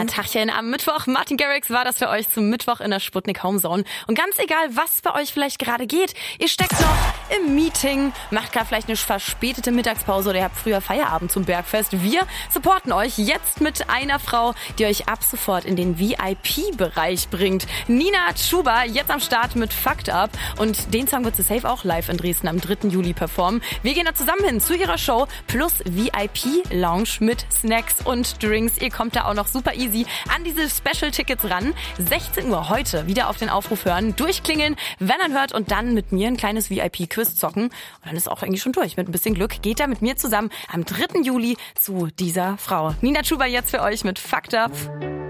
Tachchen am Mittwoch. Martin Garrix war das für euch zum Mittwoch in der Sputnik Homezone. Und ganz egal, was bei euch vielleicht gerade geht, ihr steckt noch im Meeting, macht gerade vielleicht eine verspätete Mittagspause oder ihr habt früher Feierabend zum Bergfest. Wir supporten euch jetzt mit einer Frau, die euch ab sofort in den VIP-Bereich bringt. Nina Chuba, jetzt am Start mit Fucked Up. Und den Song wird sie safe auch live in Dresden am 3. Juli performen. Wir gehen da zusammen hin zu ihrer Show plus VIP-Lounge mit Snacks und Drinks. Ihr kommt da auch noch super easy an diese Special-Tickets ran. 16 Uhr heute wieder auf den Aufruf hören, durchklingeln, wenn man hört und dann mit mir ein kleines VIP-Quiz zocken. Und dann ist auch eigentlich schon durch. Mit ein bisschen Glück geht er mit mir zusammen am 3. Juli zu dieser Frau. Nina Chuba jetzt für euch mit Fucked Up.